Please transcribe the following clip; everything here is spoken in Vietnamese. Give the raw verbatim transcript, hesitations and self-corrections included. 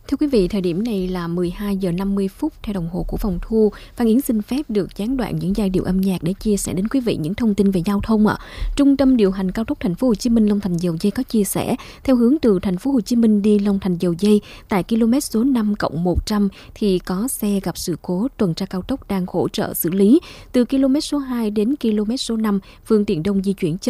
Thưa quý vị, thời điểm này là mười hai giờ năm mươi phút theo đồng hồ của phòng thu. Phan Yến xin phép được gián đoạn những giai điệu âm nhạc để chia sẻ đến quý vị những thông tin về giao thông ạ. Trung tâm điều hành cao tốc Thành phố Hồ Chí Minh Long Thành Dầu Giây có chia sẻ theo hướng từ Thành phố Hồ Chí Minh đi Long Thành Dầu Giây tại km số năm cộng một trăm thì có xe gặp sự cố, tuần tra cao tốc đang hỗ trợ xử lý. Từ km số hai đến km số năm, phương tiện đông di chuyển chậm